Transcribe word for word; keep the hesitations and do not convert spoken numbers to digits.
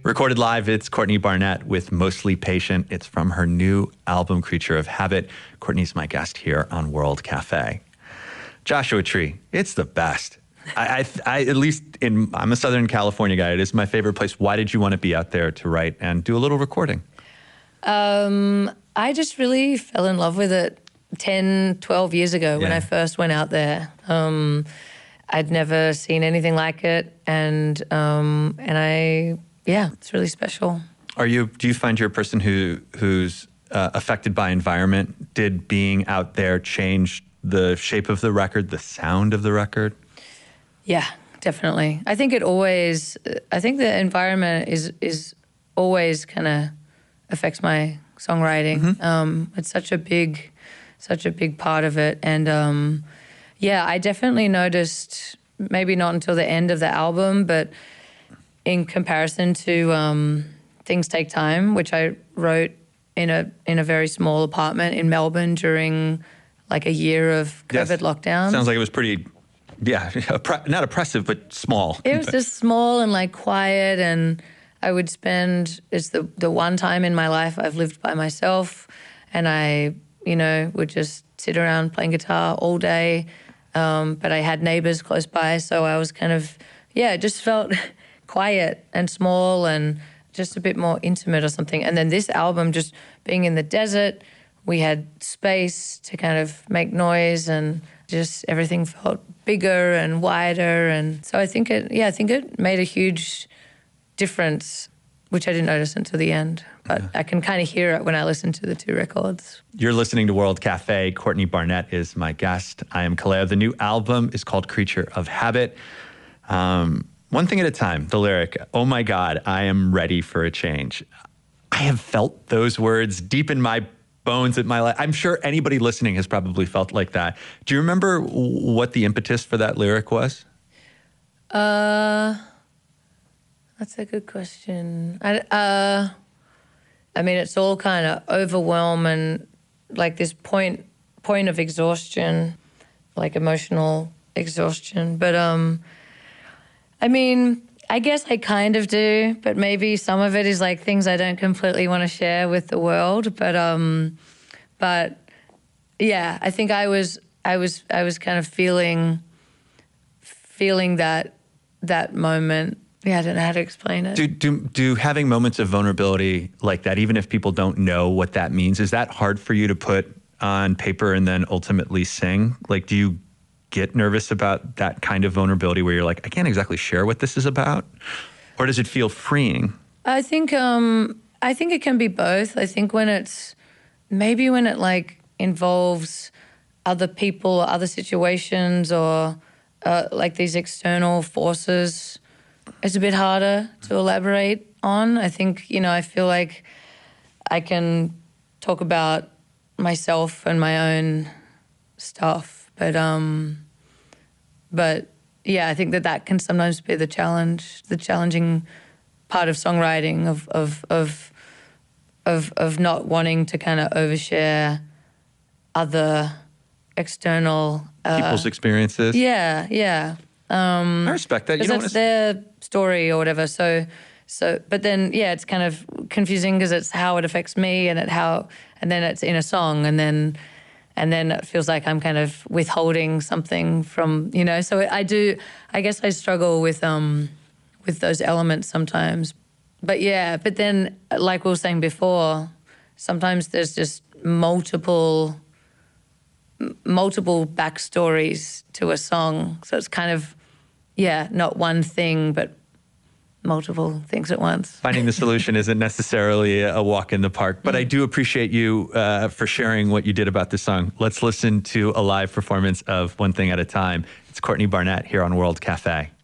Recorded live, it's Courtney Barnett with Mostly Patient. It's from her new album, Creature of Habit. Courtney's my guest here on World Cafe. Joshua Tree, it's the best. I, I, I at least in, I'm a Southern California guy. It is my favorite place. Why did you want to be out there to write and do a little recording? Um, I just really fell in love with it ten, twelve years ago when Yeah. I first went out there. Um, I'd never seen anything like it, and um, and I, yeah, it's really special. Are you? Do you find you're a person who who's uh, affected by environment? Did being out there change the shape of the record, the sound of the record? Yeah, definitely. I think it always. I think the environment is is always kind of affects my songwriting. Mm-hmm. Um, it's such a big, such a big part of it, and um, yeah, I definitely noticed. Maybe not until the end of the album, but in comparison to um, Things Take Time, which I wrote in a in a very small apartment in Melbourne during like a year of COVID Yes. lockdown. Sounds like it was pretty, yeah, oppre- not oppressive, but small. It was just small and like quiet, and I would spend, it's the, the one time in my life I've lived by myself, and I, you know, would just sit around playing guitar all day. Um, but I had neighbors close by, so I was kind of, yeah, it just felt quiet and small and just a bit more intimate or something. And then this album, just being in the desert, we had space to kind of make noise, and just everything felt bigger and wider. And so I think it, yeah, I think it made a huge difference, which I didn't notice until the end. But Yeah. I can kind of hear it when I listen to the two records. You're listening to World Cafe. Courtney Barnett is my guest. I am Kaleo. The new album is called Creature of Habit. Um, one thing at a time, the lyric, oh my God, I am ready for a change. I have felt those words deep in my bones at my life. I'm sure anybody listening has probably felt like that. Do you remember what the impetus for that lyric was? Uh, that's a good question. I, uh, I mean, it's all kind of overwhelm and like this point point of exhaustion, like emotional exhaustion. But um, I mean, I guess I kind of do, but maybe some of it is like things I don't completely want to share with the world. But um, but yeah, I think I was I was I was kind of feeling feeling that that moment. Yeah, I don't know how to explain it. Do, do, do having moments of vulnerability like that, even if people don't know what that means, is that hard for you to put on paper and then ultimately sing? Like, do you get nervous about that kind of vulnerability where you're like, I can't exactly share what this is about? Or does it feel freeing? I think um, I think it can be both. I think when it's, maybe when it like involves other people or other situations or uh, like these external forces, it's a bit harder to elaborate on. I think, you know, I feel like I can talk about myself and my own stuff, but um, but yeah, I think that that can sometimes be the challenge, the challenging part of songwriting of of of of, of not wanting to kind of overshare other external uh, People's experiences? Yeah, yeah. Um, I respect that. You Because don't that's wanna- their story or whatever. So, so, but then, yeah, it's kind of confusing because it's how it affects me and it how, and then it's in a song, and then, and then it feels like I'm kind of withholding something from, you know. So I do. I guess I struggle with um, with those elements sometimes. But yeah, but then, like we were saying before, sometimes there's just multiple. multiple backstories to a song. So it's kind of, yeah, not one thing, but multiple things at once. Finding the solution isn't necessarily a walk in the park, but I do appreciate you uh, for sharing what you did about this song. Let's listen to a live performance of One Thing at a Time. It's Courtney Barnett here on World Cafe.